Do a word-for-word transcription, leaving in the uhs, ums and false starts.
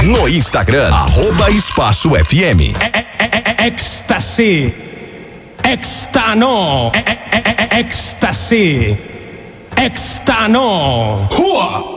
No Instagram, arroba Espaço F M. Ecstasy. Extano. Ecstasy. Extano. Rua.